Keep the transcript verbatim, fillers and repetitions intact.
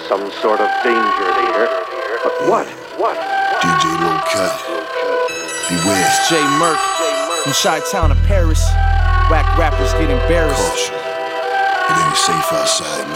some sort of danger here. But what? What? D J Lil Cut. Beware. It's J Merc from Chi-Town to Paris. Whack rappers get embarrassed. Caution. It ain't safe outside,